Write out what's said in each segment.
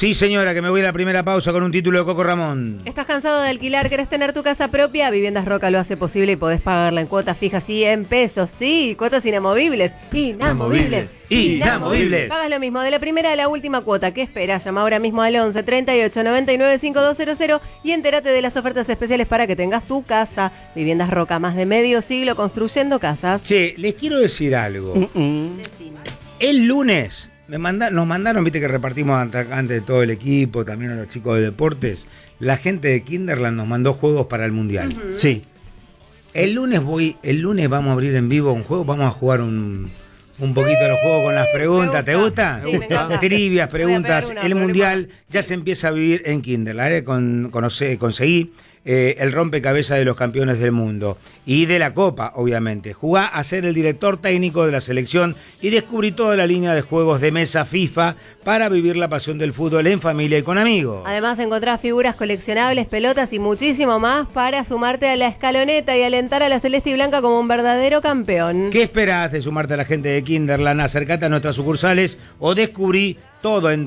Sí, señora, que me voy a la primera pausa con un título de Coco Ramón. ¿Estás cansado de alquilar? ¿Querés tener tu casa propia? Viviendas Roca lo hace posible y podés pagarla en cuotas fijas y en pesos. Sí, cuotas inamovibles. Inamovibles. Pagas lo mismo de la primera a la última cuota. ¿Qué esperás? Llama ahora mismo al 11 38 99 5200 y entérate de las ofertas especiales para que tengas tu casa. Viviendas Roca, más de medio siglo construyendo casas. Che, les quiero decir algo. El lunes nos mandaron, viste que repartimos antes de todo el equipo, también a los chicos de deportes. La gente de Kinderland nos mandó juegos para el Mundial. Sí. El lunes vamos a abrir en vivo un juego, vamos a jugar un poquito de los juegos con las preguntas. ¿Te gusta? Sí, me encanta. Trivias, preguntas. El Mundial ya sí. se empieza a vivir en Kinderland. Conseguí el rompecabezas de los campeones del mundo y de la Copa, obviamente. Jugá a ser el director técnico de la selección y descubrí toda la línea de juegos de mesa FIFA para vivir la pasión del fútbol en familia y con amigos. Además encontrás figuras coleccionables, pelotas y muchísimo más para sumarte a la escaloneta y alentar a la Celeste y Blanca como un verdadero campeón. ¿Qué esperás de sumarte a la gente de Kinderland? Acércate a nuestras sucursales o descubrí todo en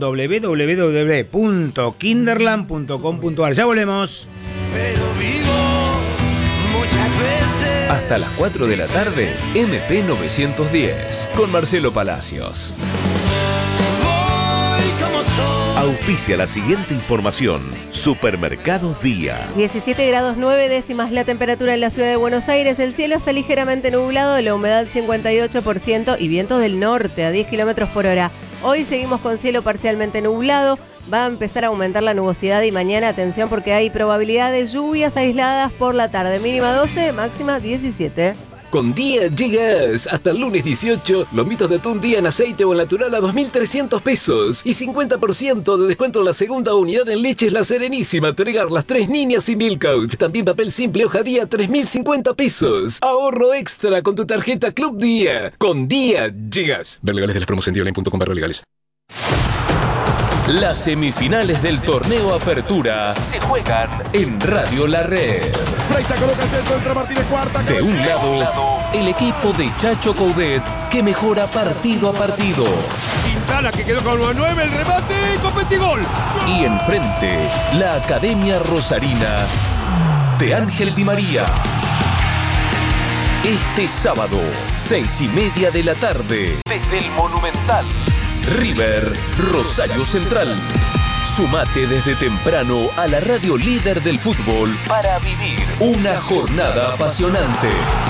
www.kinderland.com.ar. Ya volvemos. Pero vivo muchas veces. Hasta las 4 de la tarde, MP 910, con Marcelo Palacios. Voy como soy. Auspicia la siguiente información. Supermercados Día. 17 grados 9 décimas la temperatura en la ciudad de Buenos Aires. El cielo está ligeramente nublado, la humedad 58% y vientos del norte a 10 kilómetros por hora. Hoy seguimos con cielo parcialmente nublado. Va a empezar a aumentar la nubosidad y mañana, atención, porque hay probabilidad de lluvias aisladas por la tarde. Mínima 12, máxima 17. Con Día llegas hasta el lunes 18, lomitos de atún día en aceite o en natural a 2.300 pesos y 50% de descuento en la segunda unidad en leches La Serenísima, Tregar, Las Tres Niñas y Milkout. También papel simple hoja día 3.050 pesos. Ahorro extra con tu tarjeta Club Día. Con Día llegas. Ver legales de las promos en dialine.com/legales. Las semifinales del torneo Apertura se juegan en Radio La Red. Freita coloca el centro, entra Martínez, cuarta. De un lado, el equipo de Chacho Coudet, que mejora partido a partido. Quintana que quedó con 9, el remate, competigol. Y enfrente, la Academia Rosarina de Ángel Di María. Este sábado, 6:30 de la tarde, desde el Monumental. River, Rosario Central. Sumate desde temprano a la radio líder del fútbol para vivir una jornada apasionante.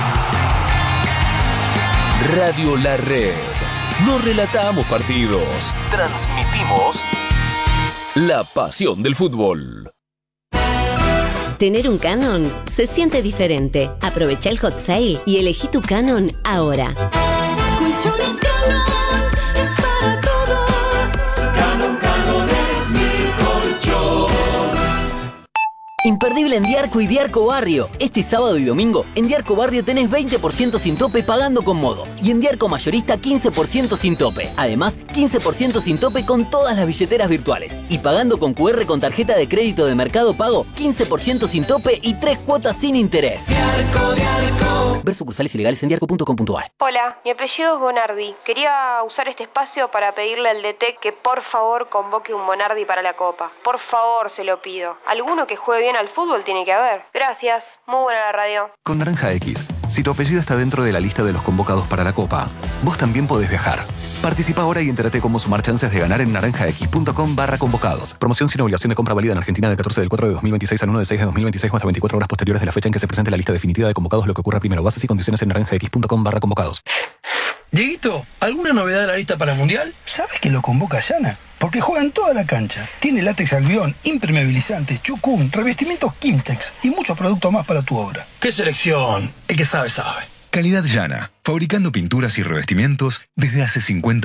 Radio La Red. No relatamos partidos, transmitimos la pasión del fútbol. Tener un Canon se siente diferente. Aprovecha el hot sale y elegí tu Canon ahora. Colchones Canon es para todos. Canon es mi colchón. Imperdible en Diarco y Diarco Barrio. Este sábado y domingo, en Diarco Barrio tenés 20% sin tope pagando con Modo. Y en Diarco Mayorista 15% sin tope. Además, 15% sin tope con todas las billeteras virtuales. Y pagando con QR con tarjeta de crédito de Mercado Pago, 15% sin tope y 3 cuotas sin interés. Diarco. Ver sucursales ilegales en diarco.com.ar. Hola, mi apellido es Bonardi. Quería usar este espacio para pedirle al DT que por favor convoque un Bonardi para la Copa. Por favor, se lo pido. Alguno que juegue bien al fútbol tiene que haber. Gracias. Muy buena la radio. Con Naranja X, si tu apellido está dentro de la lista de los convocados para la Copa, vos también podés viajar. Participa ahora y entérate cómo sumar chances de ganar en naranjax.com/convocados. Promoción sin obligación de compra válida en Argentina del 14 del 4 de 2026 al 1 de 6 de 2026 o hasta 24 horas posteriores de la fecha en que se presente la lista definitiva de convocados, lo que ocurra primero. Bases y condiciones en naranjax.com/convocados. Dieguito, ¿alguna novedad de la lista para el Mundial? ¿Sabes que lo convoca Yana? Porque juega en toda la cancha. Tiene látex albión, impermeabilizante, chucún, revestimientos Kimtex y muchos productos más para tu obra. ¡Qué selección! El que sabe, sabe. Calidad Yana, fabricando pinturas y revestimientos desde hace 50